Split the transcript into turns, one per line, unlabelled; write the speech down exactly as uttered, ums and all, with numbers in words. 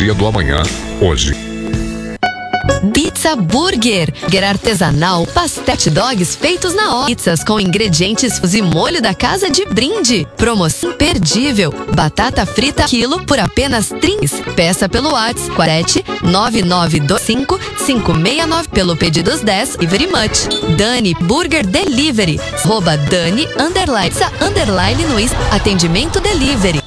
dia do amanhã, hoje.
Pizza Burger, burger artesanal, pastel hot dogs feitos na hora, pizzas com ingredientes e molho da casa de brinde. Promoção imperdível, batata frita quilo por apenas trinta. Peça pelo WhatsApp quarenta nove nove dois cinco cinco seis nove pelo pedidos dez e very much. Dani Burger Delivery, arroba Dani underline, underline no Insta, atendimento delivery.